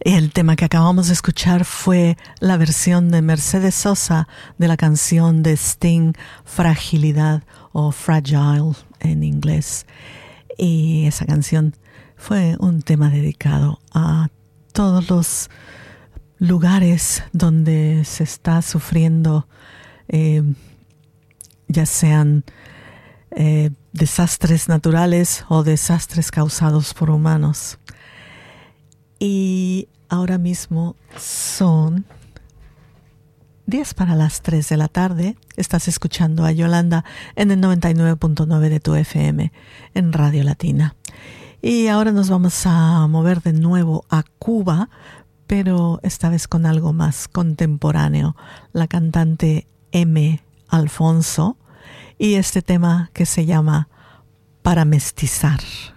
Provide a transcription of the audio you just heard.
El tema que acabamos de escuchar fue la versión de Mercedes Sosa de la canción de Sting, Fragilidad o Fragile en inglés. Y esa canción fue un tema dedicado a todos los lugares donde se está sufriendo, ya sean desastres naturales o desastres causados por humanos. Y ahora mismo son 10 para las 3 de la tarde. Estás escuchando a Yolanda en el 99.9 de tu FM en Radio Latina. Y ahora nos vamos a mover de nuevo a Cuba, pero esta vez con algo más contemporáneo. La cantante M. Alfonso y este tema que se llama Para Mestizar.